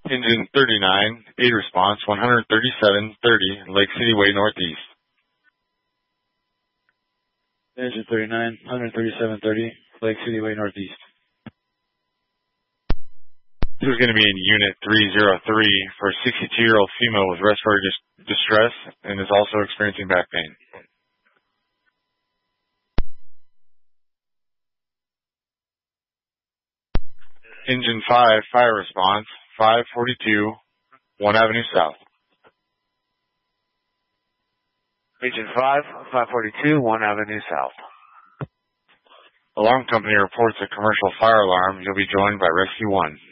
Engine 39, aid response 13730, Lake City Way Northeast. Engine 39, 13730, Lake City Way Northeast. This is going to be in Unit 303 for a 62-year-old female with respiratory distress and is also experiencing back pain. Engine 5, fire response, 542, 1 Avenue South. Engine 5, 542, 1 Avenue South. Alarm company reports a commercial fire alarm. You'll be joined by Rescue 1.